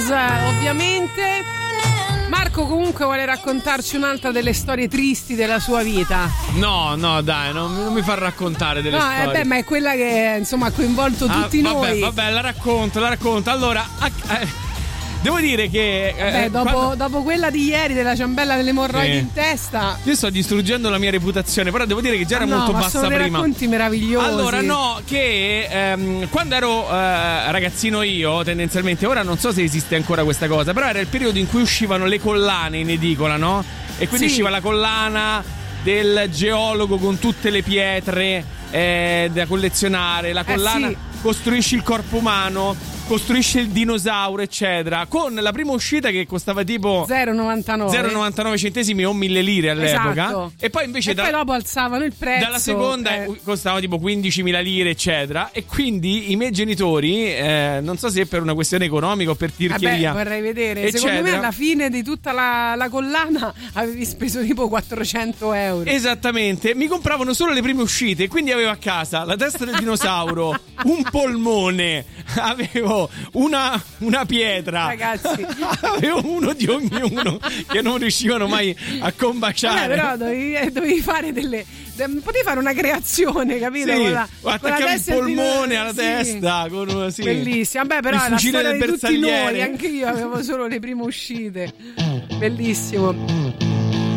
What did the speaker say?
Beatles, ovviamente. Marco comunque vuole raccontarci un'altra delle storie tristi della sua vita. No, dai, non mi fa raccontare delle storie. Ma è quella che insomma ha coinvolto tutti noi. Vabbè, la racconto. Allora, devo dire che dopo quella di ieri della ciambella delle emorroidi in testa. Io sto distruggendo la mia reputazione, però devo dire che già era molto bassa sono prima. Sono racconti meravigliosi. Allora, che quando ero ragazzino io, tendenzialmente, ora non so se esiste ancora questa cosa, però era il periodo in cui uscivano le collane in edicola, no? E quindi usciva la collana del geologo con tutte le pietre da collezionare, la collana Costruisci il corpo umano, costruisce il dinosauro, eccetera, con la prima uscita che costava tipo 0,99 centesimi o 1.000 lire all'epoca. Esatto. E poi invece poi dopo alzavano il prezzo. Dalla seconda costava tipo 15.000 lire, eccetera. E quindi i miei genitori, non so se per una questione economica o per tirchieria, vorrei vedere, eccetera. Secondo me alla fine di tutta la collana avevi speso tipo 400 euro. Esattamente, mi compravano solo le prime uscite, quindi avevo a casa la testa del dinosauro, un polmone, avevo una pietra, ragazzi, avevo uno di ognuno che non riuscivano mai a combaciare. Però dovevi fare potevi fare una creazione, capito? Sì, attaccavi il polmone alla testa con bellissimo. Vabbè, però il è la fucile storia del di tutti noi, bersagliere. anche io avevo solo le prime uscite. Bellissimo.